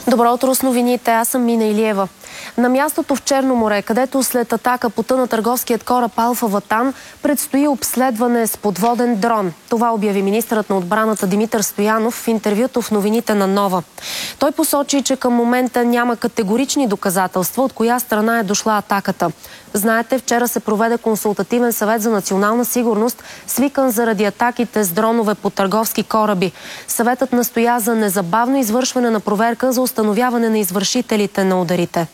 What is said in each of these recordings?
Добро утро с новините. Аз съм Мина Илиева. На мястото в Черно море, където след атака потъна търговският кораб Алфа Ватан, предстои обследване с подводен дрон. Това обяви министърът на отбраната Димитър Стоянов в интервюто в новините на Нова. Той посочи, че към момента няма категорични доказателства от коя страна е дошла атаката. Знаете, вчера се проведе консултативен съвет за национална сигурност, свикан заради атаките с дронове по търговски кораби. Съветът настоя за незабавно извършване на проверка за установяване на извършителите на ударите.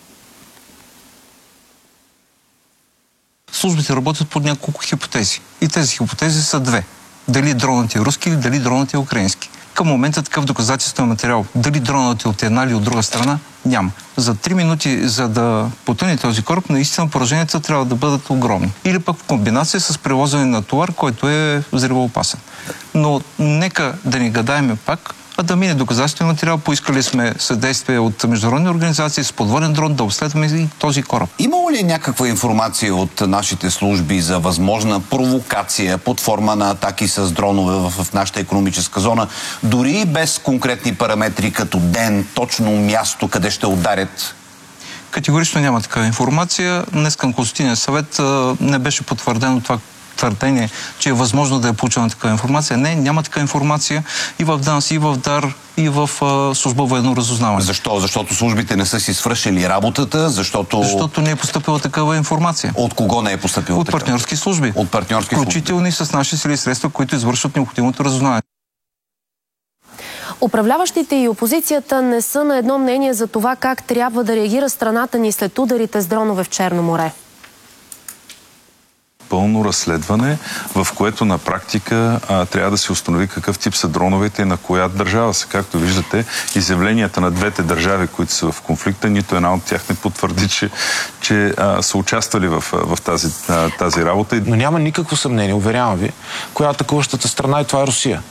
Службите работят под няколко хипотези. И тези хипотези са две. Дали дронът е руски или дали дронът е украински. Към момента такъв доказателствен материал, дали дронът е от една или от друга страна, няма. За 3 минути, за да потъне този кораб, наистина пораженията трябва да бъдат огромни. Или пък в комбинация с превозване на товар, който е взривоопасен. Но нека да не гадаеме пак, а да мине доказателствен материал. Поискали сме съдействие от международни организации с подводен дрон да обследваме и този кораб. Имало ли някаква информация от нашите служби за възможна провокация под форма на атаки с дронове в нашата икономическа зона, дори без конкретни параметри като ден, точно място, къде ще ударят? Категорично няма такава информация. Днес към Консултативния съвет не беше потвърдено това твърдение, че е възможно да е получена такава информация. Не, няма такава информация и в ДАНС, и в ДАР, и в служба военно разузнаване. Защо? Защото службите не са си свършили работата? Защото не е постъпила такава информация. От кого не е постъпила такава? От партньорски служби. От партньорски служби. Включително и с наши сили и средства, които извършват необходимото разузнаване. Управляващите и опозицията не са на едно мнение за това как трябва да реагира страната ни след ударите с дронове в Черно море. Пълно разследване, в което на практика трябва да се установи какъв тип са дроновете и на коя държава са. Както виждате, изявленията на двете държави, които са в конфликта, нито една от тях не потвърди, че са участвали в тази работа. Но няма никакво съмнение, уверявам ви, коя е атакуващата страна и това е Русия.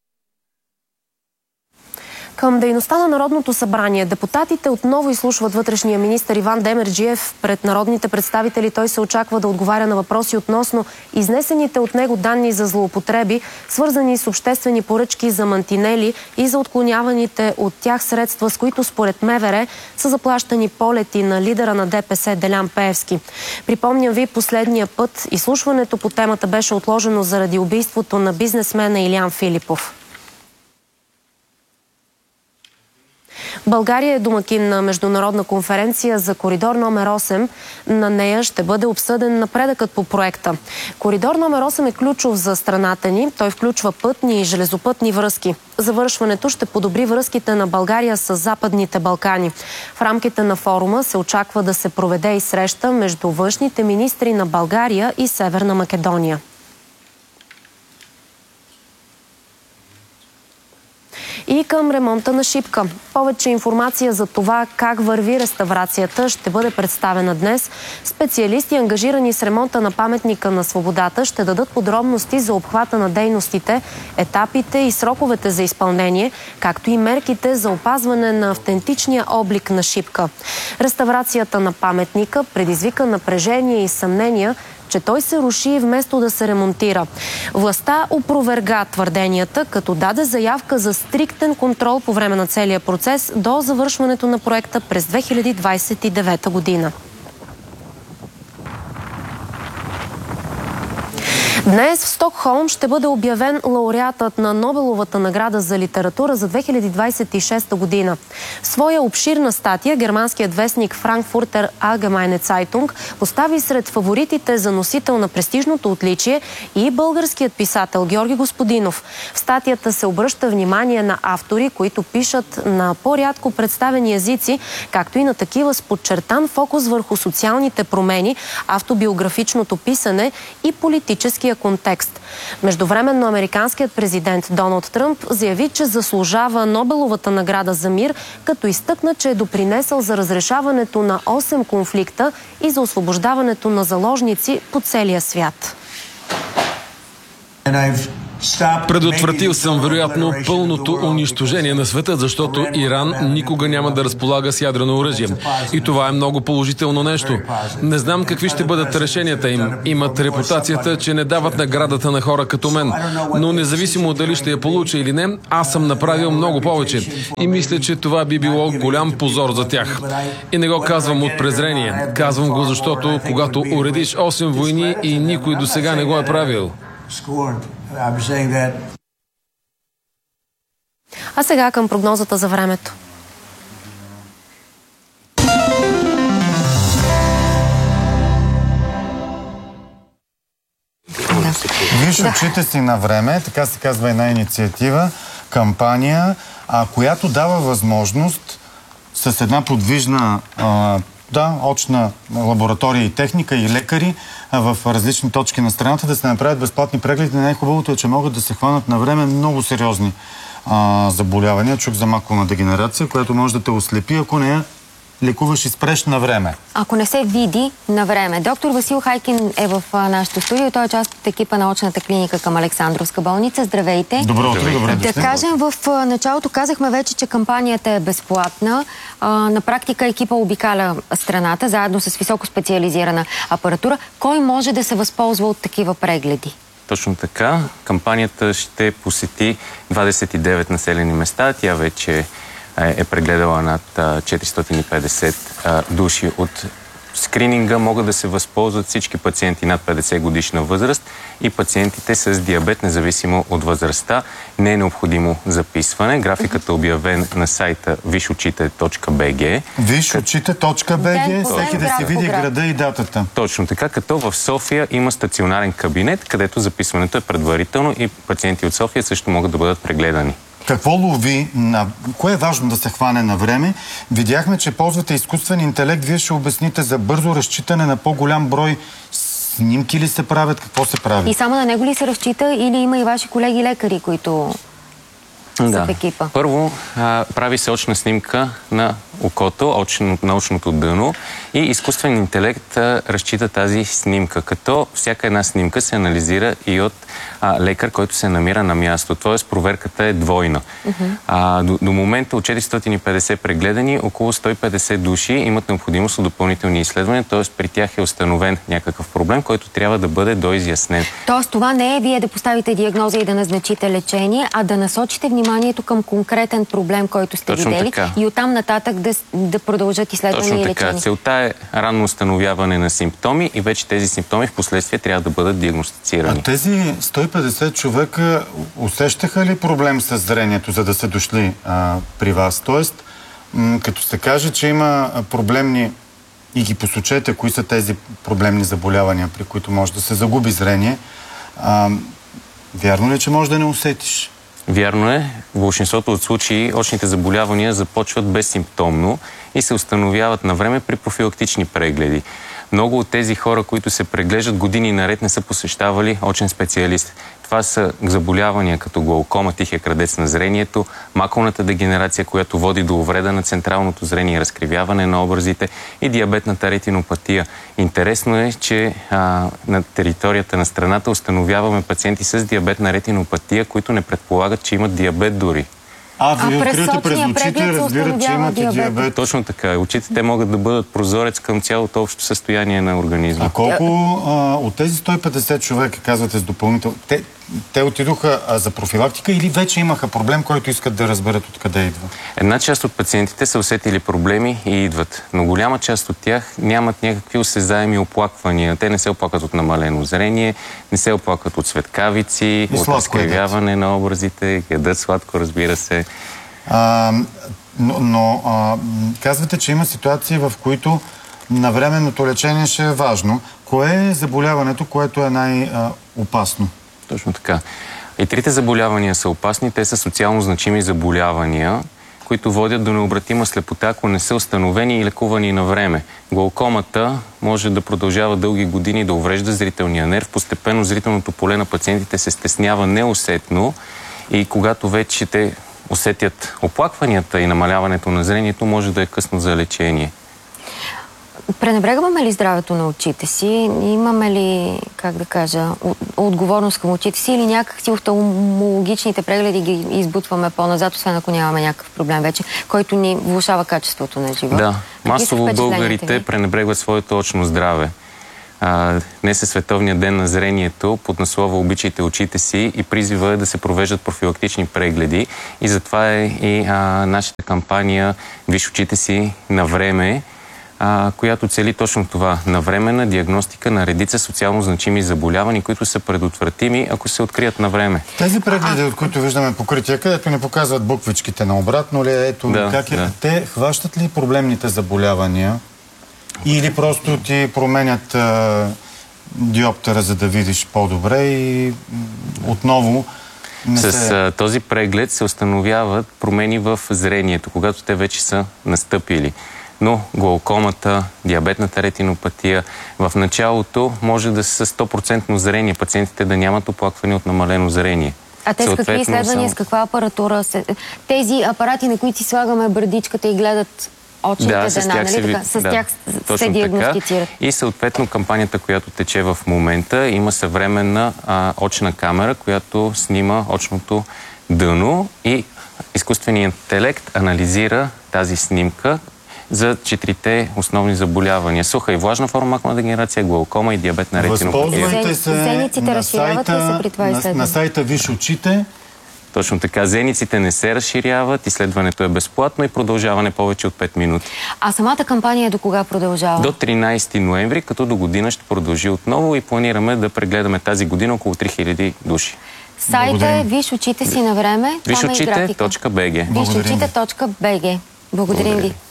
Към дейността на Народното събрание депутатите отново изслушват вътрешния министър Иван Демерджиев. Пред народните представители той се очаква да отговаря на въпроси относно изнесените от него данни за злоупотреби, свързани с обществени поръчки за мантинели и за отклоняваните от тях средства, с които според МВР са заплащани полети на лидера на ДПС Делян Пеевски. Припомням ви, последния път изслушването по темата беше отложено заради убийството на бизнесмена Илиян Филипов. България е домакин на международна конференция за коридор номер 8. На нея ще бъде обсъден напредъкът по проекта. Коридор номер 8 е ключов за страната ни. Той включва пътни и железопътни връзки. Завършването ще подобри връзките на България с Западните Балкани. В рамките на форума се очаква да се проведе и среща между външните министри на България и Северна Македония. И към ремонта на Шипка. Повече информация за това как върви реставрацията ще бъде представена днес. Специалисти, ангажирани с ремонта на паметника на свободата, ще дадат подробности за обхвата на дейностите, етапите и сроковете за изпълнение, както и мерките за опазване на автентичния облик на Шипка. Реставрацията на паметника предизвика напрежение и съмнения, че той се руши вместо да се ремонтира. Властта опроверга твърденията, като даде заявка за стриктен контрол по време на целия процес до завършването на проекта през 2029 година. Днес в Стокхолм ще бъде обявен лауреатът на Нобеловата награда за литература за 2026 година. В своя обширна статия германският вестник Frankfurter Allgemeine Zeitung постави сред фаворитите за носител на престижното отличие и българският писател Георги Господинов. В статията се обръща внимание на автори, които пишат на по-рядко представени езици, както и на такива с подчертан фокус върху социалните промени, автобиографичното писане и политическия контекст. Междувременно американският президент Доналд Тръмп заяви, че заслужава Нобеловата награда за мир, като изтъкна, че е допринесъл за разрешаването на 8 конфликта и за освобождаването на заложници по целия свят. And I've Предотвратил съм вероятно пълното унищожение на света, защото Иран никога няма да разполага с ядрено оръжие. И това е много положително нещо. Не знам какви ще бъдат решенията им. Имат репутацията, че не дават наградата на хора като мен. Но независимо дали ще я получа или не, аз съм направил много повече. И мисля, че това би било голям позор за тях. И не го казвам от презрение. Казвам го, защото когато уредиш 8 войни и никой до сега не го е правил. А сега към прогнозата за времето. Виж очите си на време, така се казва една инициатива, кампания, която дава възможност с една подвижна очна лаборатория и техника и лекари в различни точки на страната да се направят безплатни прегледи. Най-хубавото е, че могат да се хванат на време много сериозни заболявания. Чук за маковна дегенерация, която може да те ослепи, ако не я лекуваш и спреш на време. Ако не се види на време. Доктор Васил Хайкин е в нашото студио. Той е част от екипа на очната клиника към Александровска болница. Здравейте! Добро утро, добре да кажем, в началото казахме вече, че кампанията е безплатна. На практика екипа обикаля страната, заедно с високо специализирана апаратура. Кой може да се възползва от такива прегледи? Точно така. Кампанията ще посети 29 населени места. Тя вече е прегледала над 450 души от скрининга. Могат да се възползват всички пациенти над 50 годишна възраст и пациентите с диабет, независимо от възрастта. Не е необходимо записване. Графикът е обявен на сайта вишочите.bg. Вишочите.bg, всеки да си види града и датата. Точно така, като в София има стационарен кабинет, където записването е предварително и пациенти от София също могат да бъдат прегледани. Какво лови? Кое е важно да се хване на време? Видяхме, че ползвате изкуствен интелект. Вие ще обясните за бързо разчитане на по-голям брой снимки ли се правят? Какво се прави? И само на него ли се разчита или има и ваши колеги лекари, които са в екипа? Първо, прави се очна снимка на окото, на очното дъно и изкуствен интелект разчита тази снимка, като всяка една снимка се анализира и от лекар, който се намира на място. Тоест, проверката е двойна. До момента от 450 прегледани, около 150 души имат необходимост от допълнителни изследвания, т.е. при тях е установен някакъв проблем, който трябва да бъде доизяснен. Тоест, това не е вие да поставите диагноза и да назначите лечение, а да насочите вниманието към конкретен проблем, който сте видели и оттам нататък да продължат изследвания и лечение. Точно така. Целта е ранно установяване на симптоми и вече тези симптоми в последствие трябва да бъдат диагностицирани. А тези 150 човека усещаха ли проблем с зрението, за да са дошли при вас? Тоест, като се каже, че има проблемни и ги посочете, кои са тези проблемни заболявания, при които може да се загуби зрение, вярно ли, че може да не усетиш? Вярно е. В большинството от случаи очните заболявания започват безсимптомно и се установяват на време при профилактични прегледи. Много от тези хора, които се преглеждат години наред, не са посещавали очен специалист. Това са заболявания като глаукома, тихия крадец на зрението, маковната дегенерация, която води до увреда на централното зрение, разкривяване на образите и диабетната ретинопатия. Интересно е, че на територията на страната установяваме пациенти с диабетна ретинопатия, които не предполагат, че имат диабет дори. Вие откривате през очите, разбират, че имате диабет. Точно така. Очите те могат да бъдат прозорец към цялото общо състояние на организма. А колко от тези 150 човека, казвате с допълнително, те отидоха за профилактика или вече имаха проблем, който искат да разберат откъде идва? Една част от пациентите са усетили проблеми и идват, но голяма част от тях нямат някакви осезаеми оплаквания. Те не се оплакват от намалено зрение, не се оплакват от светкавици, от разкривяване на образите, ядат сладко, разбира се. Но казвате, че има ситуации, в които навременното лечение ще е важно. Кое е заболяването, което е най-опасно? Точно така. И трите заболявания са опасни. Те са социално значими заболявания, които водят до необратима слепота, ако не са установени и лекувани на време. Глаукомата може да продължава дълги години да уврежда зрителния нерв. Постепенно зрителното поле на пациентите се стеснява неусетно и когато вече те усетят оплакванията и намаляването на зрението, може да е късно за лечение. Пренебрегваме ли здравето на очите си? Имаме ли, как да кажа, отговорност към очите си или някакси офталмологичните прегледи ги избутваме по-назад, освен ако нямаме някакъв проблем вече, който ни влошава качеството на живота? Да, масово българите пренебрегват своето очно здраве. Днес е Световният ден на зрението, под наслова "Обичайте очите си", и призива е да се провеждат профилактични прегледи. И затова е и нашата кампания "Виж очите си на време", която цели точно това – навременна диагностика на редица социално значими заболявания, които са предотвратими, ако се открият на време. Тези прегледи, от които виждаме покрития, където не показват буквичките наобратно ли, те хващат ли проблемните заболявания? Или просто ти променят диоптера, за да видиш по-добре и отново С този преглед се установяват промени в зрението, когато те вече са настъпили. Но глаукомата, диабетната ретинопатия в началото може да са 100% зрение, пациентите да нямат оплакване от намалено зрение. А те с какви изследвания, с каква апаратура? Тези апарати, на които си слагаме брадичката и гледат очните дена, нали така? С тях се диагностицират. И съответно кампанията, която тече в момента, има съвременна очна камера, която снима очното дъно и изкуственият интелект анализира тази снимка за 4-те основни заболявания: суха и влажна форма макулна дегенерация, глаукома и диабетна ретинопатия. Възползвайте се на сайта "Виж очите". Точно така. Зениците не се разширяват, изследването е безплатно и продължаване повече от 5 минути. А самата кампания до кога продължава? До 13 ноември, като до година ще продължи отново и планираме да прегледаме тази година около 3000 души. Сайта е "Виж очите си на време". Вишочите.bg. Вишочите.bg. Благодарим ви.